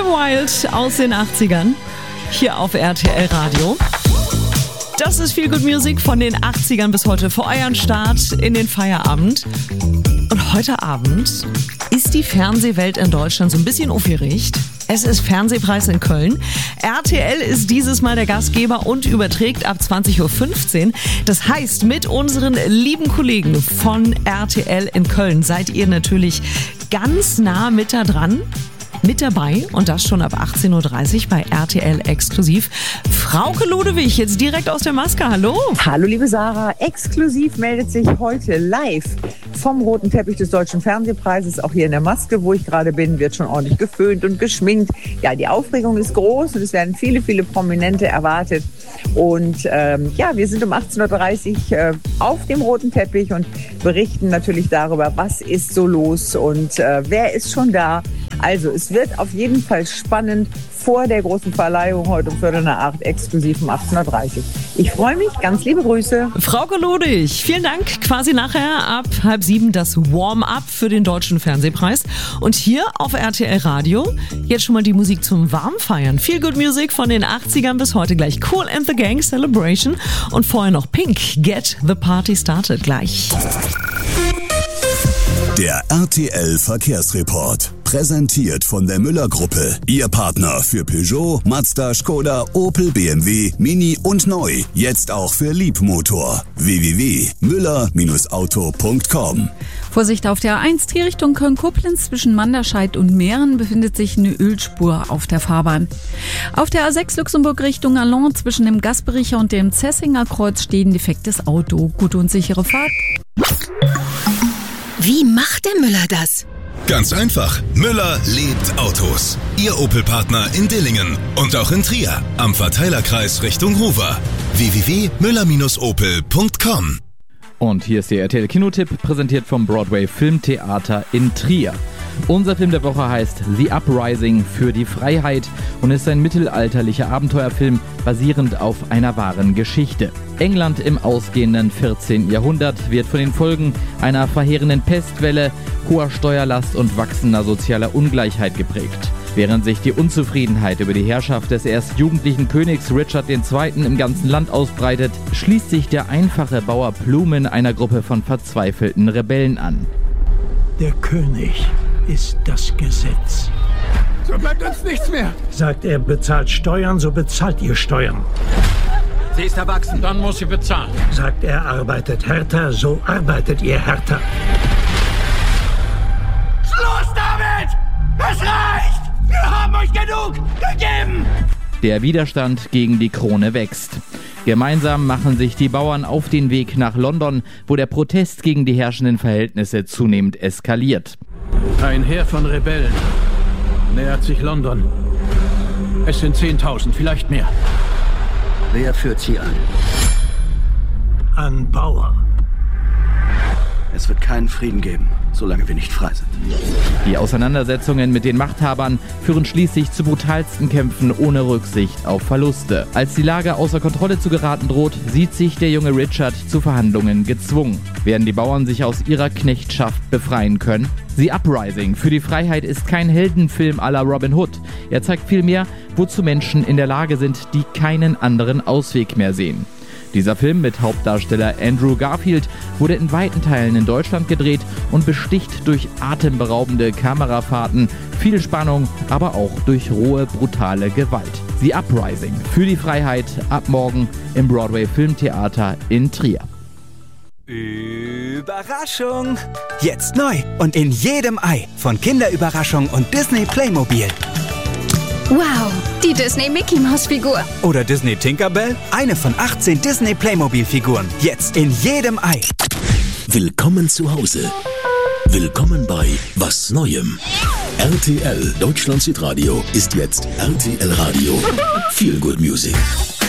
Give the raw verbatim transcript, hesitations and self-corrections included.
Wild aus den achtzigern hier auf R T L Radio. Das ist Feel Good Music von den achtzigern bis heute für euren Start in den Feierabend. Und heute Abend ist die Fernsehwelt in Deutschland so ein bisschen aufgeregt. Es ist Fernsehpreis in Köln. R T L ist dieses Mal der Gastgeber und überträgt ab zwanzig Uhr fünfzehn. Das heißt, mit unseren lieben Kollegen von R T L in Köln seid ihr natürlich ganz nah mit da dran. Mit dabei und das schon ab achtzehn Uhr dreißig bei R T L exklusiv. Frauke Ludewig, jetzt direkt aus der Maske, hallo. Hallo liebe Sarah, exklusiv meldet sich heute live vom roten Teppich des Deutschen Fernsehpreises, auch hier in der Maske, wo ich gerade bin, wird schon ordentlich geföhnt und geschminkt. Ja, die Aufregung ist groß und es werden viele, viele Prominente erwartet. Und ähm, ja, wir sind um achtzehn Uhr dreißig äh, auf dem roten Teppich und berichten natürlich darüber, was ist so los und äh, wer ist schon da. Also es wird auf jeden Fall spannend vor der großen Verleihung heute um Viertel nach acht, exklusiv um achtzehn Uhr dreißig. Ich freue mich, ganz liebe Grüße. Frauke Ludewig, vielen Dank. Quasi nachher ab halb sieben das Warm-up für den Deutschen Fernsehpreis. Und hier auf R T L Radio jetzt schon mal die Musik zum Warmfeiern. Feel Good Music von den achtzigern bis heute gleich. Kool and the Gang, Celebration. Und vorher noch Pink, Get the Party Started gleich. Der R T L Verkehrsreport. Präsentiert von der Müller-Gruppe. Ihr Partner für Peugeot, Mazda, Skoda, Opel, B M W, Mini und Neu. Jetzt auch für Liebmotor. w w w punkt müller Auto punkt com. Vorsicht auf der A eins T Richtung Köln-Koblenz zwischen Manderscheid und Mähren befindet sich eine Ölspur auf der Fahrbahn. Auf der A sechs Luxemburg Richtung Allons zwischen dem Gasbericher und dem Zessinger Kreuz steht ein defektes Auto. Gute und sichere Fahrt. Wie macht der Müller das? Ganz einfach. Müller liebt Autos. Ihr Opel-Partner in Dillingen und auch in Trier am Verteilerkreis Richtung Ruwer. w w w punkt müller Opel punkt com. Und hier ist der R T L Kinotipp, präsentiert vom Broadway Filmtheater in Trier. Unser Film der Woche heißt The Uprising für die Freiheit und ist ein mittelalterlicher Abenteuerfilm basierend auf einer wahren Geschichte. England im ausgehenden vierzehnten Jahrhundert wird von den Folgen einer verheerenden Pestwelle, hoher Steuerlast und wachsender sozialer Ungleichheit geprägt. Während sich die Unzufriedenheit über die Herrschaft des erst jugendlichen Königs Richard der Zweite im ganzen Land ausbreitet, schließt sich der einfache Bauer Plumen einer Gruppe von verzweifelten Rebellen an. Der König ist das Gesetz. So bleibt uns nichts mehr. Sagt er, bezahlt Steuern, so bezahlt ihr Steuern. Sie ist erwachsen, dann muss sie bezahlen. Sagt er, arbeitet härter, so arbeitet ihr härter. Schluss damit! Es reicht! Wir haben euch genug gegeben! Der Widerstand gegen die Krone wächst. Gemeinsam machen sich die Bauern auf den Weg nach London, wo der Protest gegen die herrschenden Verhältnisse zunehmend eskaliert. Ein Heer von Rebellen nähert sich London. Es sind zehntausend, vielleicht mehr. Wer führt sie an? Ein Bauer. Es wird keinen Frieden geben, solange wir nicht frei sind. Die Auseinandersetzungen mit den Machthabern führen schließlich zu brutalsten Kämpfen ohne Rücksicht auf Verluste. Als die Lage außer Kontrolle zu geraten droht, sieht sich der junge Richard zu Verhandlungen gezwungen. Werden die Bauern sich aus ihrer Knechtschaft befreien können? The Uprising für die Freiheit ist kein Heldenfilm à la Robin Hood. Er zeigt vielmehr, wozu Menschen in der Lage sind, die keinen anderen Ausweg mehr sehen. Dieser Film mit Hauptdarsteller Andrew Garfield wurde in weiten Teilen in Deutschland gedreht und besticht durch atemberaubende Kamerafahrten, viel Spannung, aber auch durch rohe, brutale Gewalt. The Uprising für die Freiheit ab morgen im Broadway Filmtheater in Trier. Überraschung! Jetzt neu und in jedem Ei von Kinderüberraschung und Disney Playmobil. Wow, die Disney Mickey Maus Figur. Oder Disney Tinkerbell? Eine von achtzehn Disney Playmobil Figuren. Jetzt in jedem Ei. Willkommen zu Hause. Willkommen bei Was Neuem. R T L Deutschland Hitradio ist jetzt R T L Radio. Feel Good Music.